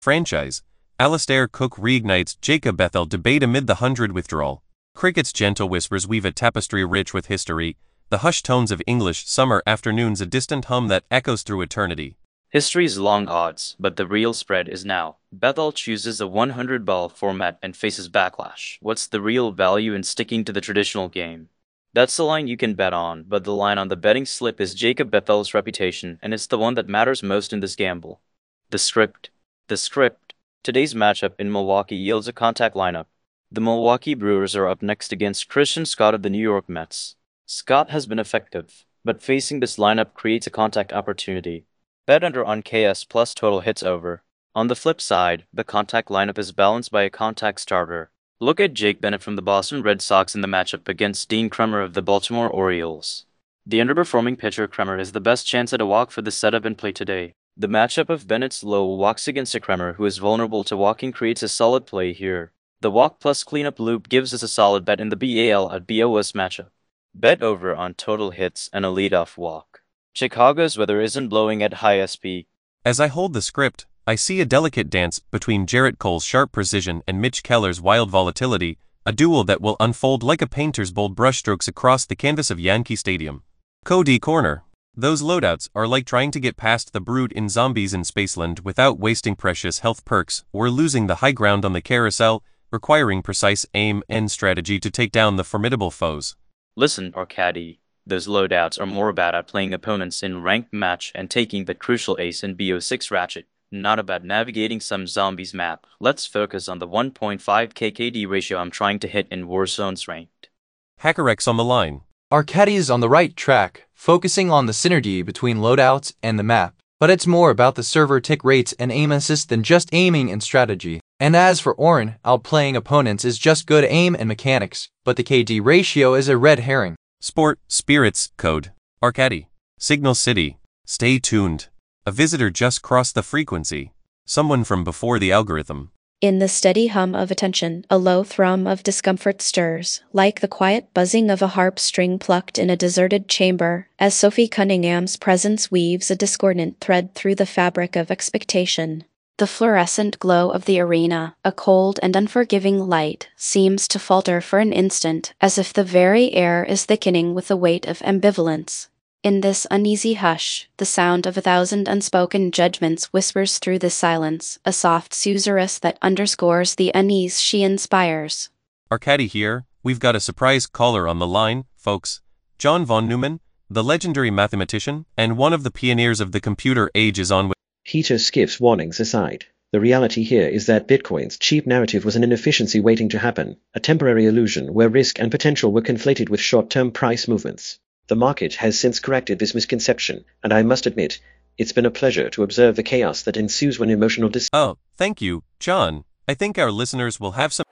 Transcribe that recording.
Franchise. Alistair Cook reignites Jacob Bethel debate amid the 100 withdrawal. Cricket's gentle whispers weave a tapestry rich with history, the hushed tones of English summer afternoons a distant hum that echoes through eternity. History's long odds, but the real spread is now. Bethel chooses a 100-ball format and faces backlash. What's the real value in sticking to the traditional game? That's the line you can bet on, but the line on the betting slip is Jacob Bethel's reputation, and it's the one that matters most in this gamble. The script. Today's matchup in Milwaukee yields a contact lineup. The Milwaukee Brewers are up next against Christian Scott of the New York Mets. Scott has been effective, but facing this lineup creates a contact opportunity. Bet under on KS plus total hits over. On the flip side, the contact lineup is balanced by a contact starter. Look at Jake Bennett from the Boston Red Sox in the matchup against Dean Kremer of the Baltimore Orioles. The underperforming pitcher Kremer is the best chance at a walk for the setup and play today. The matchup of Bennett's low walks against a Kremer who is vulnerable to walking creates a solid play here. The walk plus cleanup loop gives us a solid bet in the BAL at BOS matchup. Bet over on total hits and a leadoff walk. Chicago's weather isn't blowing at high SP. As I hold the script, I see a delicate dance between Jarrett Cole's sharp precision and Mitch Keller's wild volatility, a duel that will unfold like a painter's bold brushstrokes across the canvas of Yankee Stadium. Cody Corner. Those loadouts are like trying to get past the brood in Zombies in Spaceland without wasting precious health perks or losing the high ground on the carousel, requiring precise aim and strategy to take down the formidable foes. Listen, Arcady. Those loadouts are more about outplaying opponents in ranked match and taking the crucial ace in BO6 ratchet, not about navigating some zombies map. Let's focus on the 1.5 KKD ratio I'm trying to hit in Warzone's ranked. HackerX on the line. Arcady is on the right track, focusing on the synergy between loadouts and the map. But it's more about the server tick rates and aim assist than just aiming and strategy. And as for Orin, outplaying opponents is just good aim and mechanics, but the KD ratio is a red herring. Sport, Spirits, Code. Arcady. Signal City. Stay tuned. A visitor just crossed the frequency. Someone from before the algorithm. In the steady hum of attention, a low thrum of discomfort stirs, like the quiet buzzing of a harp string plucked in a deserted chamber, as Sophie Cunningham's presence weaves a discordant thread through the fabric of expectation. The fluorescent glow of the arena, a cold and unforgiving light, seems to falter for an instant, as if the very air is thickening with the weight of ambivalence. In this uneasy hush, the sound of 1,000 unspoken judgments whispers through the silence, a soft susurrus that underscores the unease she inspires. Arcady here. We've got a surprise caller on the line, folks. John von Neumann, the legendary mathematician, and one of the pioneers of the computer age is on with. Peter Skiff's warnings aside, the reality here is that Bitcoin's cheap narrative was an inefficiency waiting to happen, a temporary illusion where risk and potential were conflated with short-term price movements. The market has since corrected this misconception, and I must admit, it's been a pleasure to observe the chaos that ensues when emotional Oh, thank you, John. I think our listeners will have some